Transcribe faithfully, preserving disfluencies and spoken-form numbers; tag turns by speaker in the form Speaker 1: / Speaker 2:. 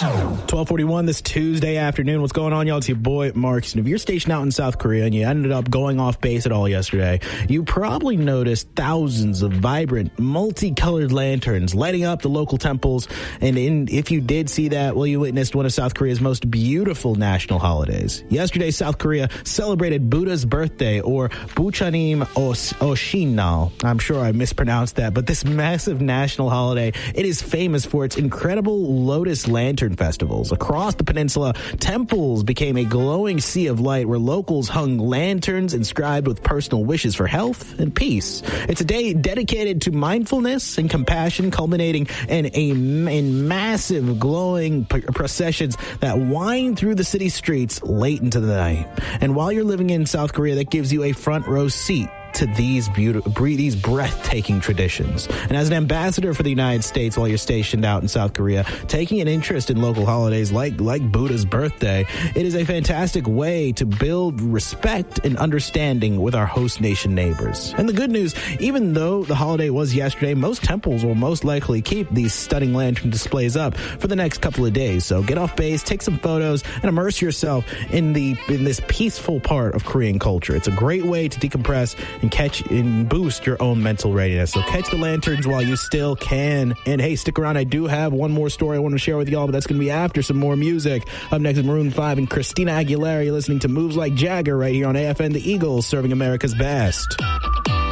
Speaker 1: twelve forty-one this Tuesday afternoon. What's going on, y'all? It's your boy, Marks. And if you're stationed out in South Korea and you ended up going off base at all yesterday, you probably noticed thousands of vibrant, multicolored lanterns lighting up the local temples. And in, if you did see that, well, you witnessed one of South Korea's most beautiful national holidays. Yesterday, South Korea celebrated Buddha's birthday, or Buchanim Oshinnal. I'm sure I mispronounced that, but this massive national holiday, it is famous for its incredible lotus lantern festivals. Across the peninsula, temples became a glowing sea of light where locals hung lanterns inscribed with personal wishes for health and peace. It's a day dedicated to mindfulness and compassion, culminating in a in massive glowing processions that wind through the city streets late into the night. And while you're living in South Korea, that gives you a front row seat to these beautiful, these breathtaking traditions. And as an ambassador for the United States while you're stationed out in South Korea, taking an interest in local holidays like, like Buddha's birthday, it is a fantastic way to build respect and understanding with our host nation neighbors. And the good news, even though the holiday was yesterday, most temples will most likely keep these stunning lantern displays up for the next couple of days. So get off base, take some photos, and immerse yourself in the in this peaceful part of Korean culture. It's a great way to decompress and catch and boost your own mental readiness. So catch the lanterns while you still can. And hey, stick around. I do have one more story I want to share with y'all, but that's going to be after some more music. Up next is Maroon five and Christina Aguilera. You're listening to Moves Like Jagger right here on A F N The Eagles, serving America's best.